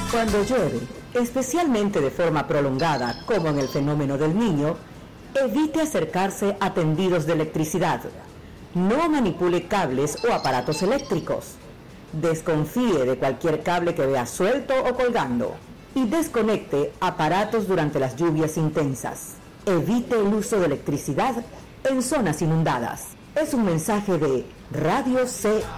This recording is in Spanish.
Cuando llueve, especialmente de forma prolongada, como en el fenómeno del Niño, evite acercarse a tendidos de electricidad. No manipule cables o aparatos eléctricos. Desconfíe de cualquier cable que vea suelto o colgando. Y desconecte aparatos durante las lluvias intensas. Evite el uso de electricidad en zonas inundadas. Es un mensaje de Radio C.